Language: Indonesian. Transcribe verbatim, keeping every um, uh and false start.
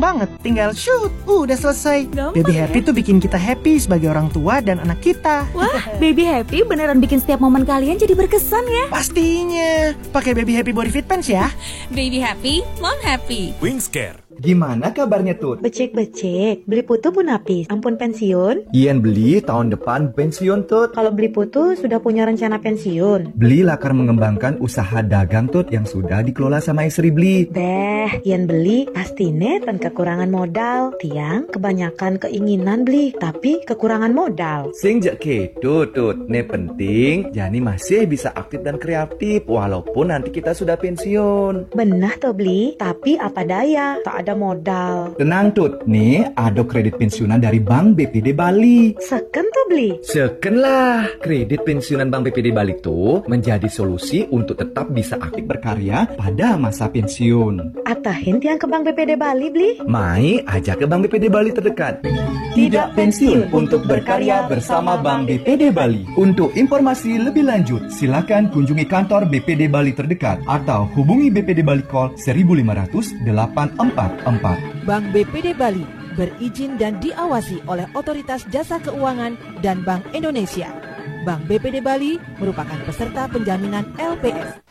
banget. Tinggal shoot, uh, udah selesai. Gampang Baby ya? Happy tuh bikin kita happy sebagai orang tua dan anak kita. Wah, Baby Happy beneran bikin setiap momen kalian jadi berkesan ya. Pastinya. Pakai Baby Happy Body Fit Pants ya. Baby happy, mom happy. Wingscare. Gimana kabarnya Tut? Becek-becek, beli putu pun habis. Ampun pensiun? Ian beli tahun depan pensiun Tut. Kalau beli putu sudah punya rencana pensiun? Beli Lakar mengembangkan usaha dagang Tut yang sudah dikelola sama istri Beli. Beh, Ian beli pasti neten kekurangan modal. Tiang kebanyakan keinginan beli, tapi kekurangan modal. Sing jak kedo Tut. Ne penting, Jani masih bisa aktif dan kreatif walaupun nanti kita sudah pensiun. Benah tuh beli, tapi apa daya, tak ada modal. Tenang Tut, nih ada kredit pensiunan dari Bank B P D Bali. Seken tuh beli. Seken lah, kredit pensiunan Bank B P D Bali tuh menjadi solusi untuk tetap bisa aktif berkarya pada masa pensiun. Atahin tiang ke Bank B P D Bali beli. Mai ajak ke Bank B P D Bali terdekat. Tidak pensiun untuk berkarya bersama Bank B P D Bali. Untuk informasi lebih lanjut, silakan kunjungi kantor B P D Bali terdekat atau hubungi B P D Bali Call seribu lima ratus delapan empat empat. Bank B P D Bali berizin dan diawasi oleh Otoritas Jasa Keuangan dan Bank Indonesia. Bank B P D Bali merupakan peserta penjaminan L P S.